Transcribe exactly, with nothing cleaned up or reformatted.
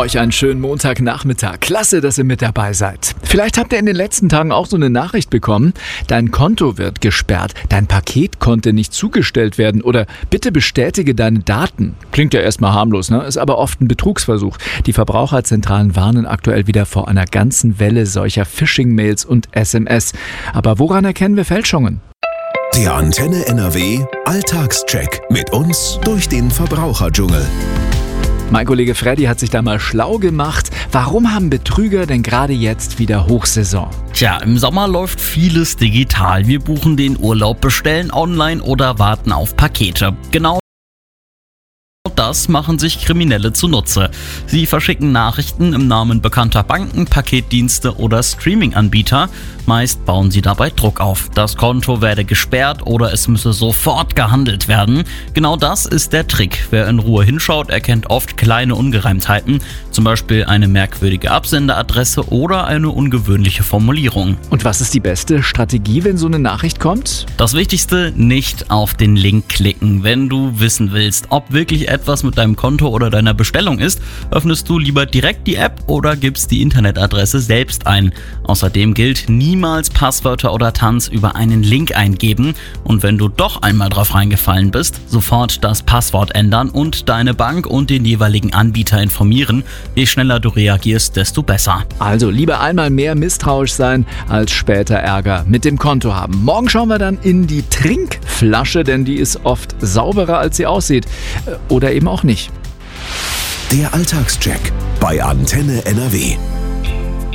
Euch einen schönen Montagnachmittag. Klasse, dass ihr mit dabei seid. Vielleicht habt ihr in den letzten Tagen auch so eine Nachricht bekommen. Dein Konto wird gesperrt, dein Paket konnte nicht zugestellt werden oder bitte bestätige deine Daten. Klingt ja erstmal harmlos, ne? Ist aber oft ein Betrugsversuch. Die Verbraucherzentralen warnen aktuell wieder vor einer ganzen Welle solcher Phishing-Mails und S M S. Aber woran erkennen wir Fälschungen? Der Antenne N R W Alltagscheck mit uns durch den Verbraucherdschungel. Mein Kollege Freddy hat sich da mal schlau gemacht. Warum haben Betrüger denn gerade jetzt wieder Hochsaison? Tja, im Sommer läuft vieles digital. Wir buchen den Urlaub, bestellen online oder warten auf Pakete. Genau das machen sich Kriminelle zunutze. Sie verschicken Nachrichten im Namen bekannter Banken, Paketdienste oder Streaming-Anbieter. Meist bauen sie dabei Druck auf. Das Konto werde gesperrt oder es müsse sofort gehandelt werden. Genau das ist der Trick. Wer in Ruhe hinschaut, erkennt oft kleine Ungereimtheiten, zum Beispiel eine merkwürdige Absenderadresse oder eine ungewöhnliche Formulierung. Und was ist die beste Strategie, wenn so eine Nachricht kommt? Das Wichtigste, nicht auf den Link klicken. Wenn du wissen willst, ob wirklich etwas mit deinem Konto oder deiner Bestellung ist, öffnest du lieber direkt die App oder gibst die Internetadresse selbst ein. Außerdem gilt, niemals Passwörter oder Tanz über einen Link eingeben und wenn du doch einmal drauf reingefallen bist, sofort das Passwort ändern und deine Bank und den jeweiligen Anbieter informieren. Je schneller du reagierst, desto besser. Also lieber einmal mehr misstrauisch sein, als später Ärger mit dem Konto haben. Morgen schauen wir dann in die Trinkflasche, denn die ist oft sauberer, als sie aussieht. Oder eben auch nicht. Der Alltagscheck bei Antenne N R W.